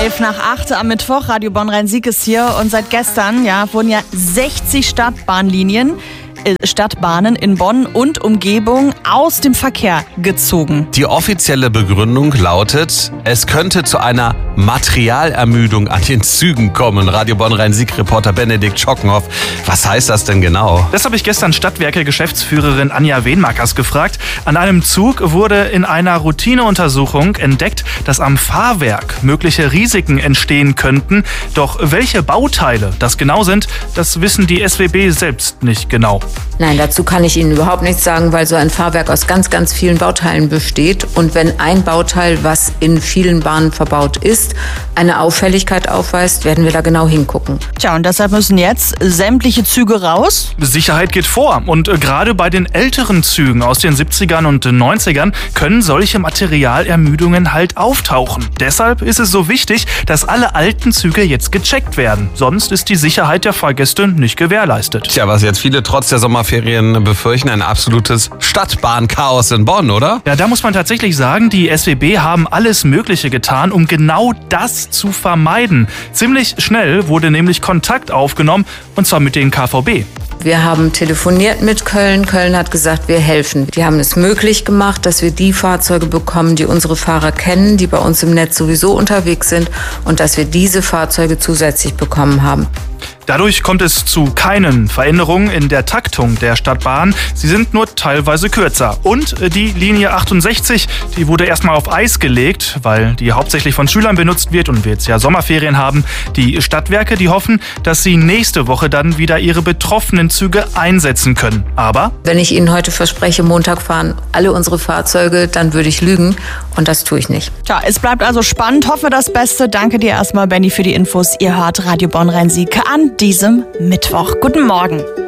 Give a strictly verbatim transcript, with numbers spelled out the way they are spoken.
elf nach acht am Mittwoch, Radio Bonn-Rhein-Sieg ist hier und seit gestern ja, wurden ja sechzig Stadtbahnlinien, äh, Stadtbahnen in Bonn und Umgebung aus dem Verkehr gezogen. Die offizielle Begründung lautet, es könnte zu einer Materialermüdung an den Zügen kommen. Radio Bonn-Rhein-Sieg-Reporter Benedikt Schockenhoff. Was heißt das denn genau? Das habe ich gestern Stadtwerke-Geschäftsführerin Anja Wenmakers gefragt. An einem Zug wurde in einer Routineuntersuchung entdeckt, dass am Fahrwerk mögliche Risiken entstehen könnten. Doch welche Bauteile das genau sind, das wissen die S W B selbst nicht genau. Nein, dazu kann ich Ihnen überhaupt nichts sagen, weil so ein Fahrwerk aus ganz, ganz vielen Bauteilen besteht. Und wenn ein Bauteil, was in vielen Bahnen verbaut ist, eine Auffälligkeit aufweist, werden wir da genau hingucken. Tja, und deshalb müssen jetzt sämtliche Züge raus. Sicherheit geht vor. Und äh, gerade bei den älteren Zügen aus den siebzigern und neunzigern können solche Materialermüdungen halt auftauchen. Deshalb ist es so wichtig, dass alle alten Züge jetzt gecheckt werden. Sonst ist die Sicherheit der Fahrgäste nicht gewährleistet. Tja, was jetzt viele trotz der Sommerferien befürchten, ein absolutes Stadtbahnchaos in Bonn, oder? Ja, da muss man tatsächlich sagen, die S W B haben alles Mögliche getan, um genau das zu vermeiden. Ziemlich schnell wurde nämlich Kontakt aufgenommen, und zwar mit den K V B. Wir haben telefoniert mit Köln. Köln hat gesagt, wir helfen. Die haben es möglich gemacht, dass wir die Fahrzeuge bekommen, die unsere Fahrer kennen, die bei uns im Netz sowieso unterwegs sind, und dass wir diese Fahrzeuge zusätzlich bekommen haben. Dadurch kommt es zu keinen Veränderungen in der Taktung der Stadtbahn. Sie sind nur teilweise kürzer. Und die Linie achtundsechzig, die wurde erstmal auf Eis gelegt, weil die hauptsächlich von Schülern benutzt wird und wir jetzt ja Sommerferien haben. Die Stadtwerke, die hoffen, dass sie nächste Woche dann wieder ihre betroffenen Züge einsetzen können. Aber wenn ich Ihnen heute verspreche, Montag fahren alle unsere Fahrzeuge, dann würde ich lügen, und das tue ich nicht. Tja, es bleibt also spannend. Hoffe das Beste. Danke dir erstmal, Benni, für die Infos. Ihr hört Radio Bonn-Rhein-Sieg an diesem Mittwoch. Guten Morgen.